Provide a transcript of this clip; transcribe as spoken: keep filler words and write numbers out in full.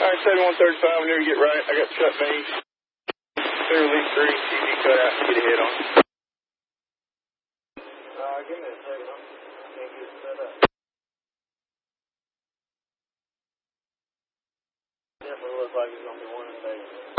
Alright, seventy-one thirty-five, whenever you get right, I got shut base. Clear leak three, T V cut out, get a hit on. Uh, give me a second, I can't get it set up. Definitely looks like it's going to be one of the days.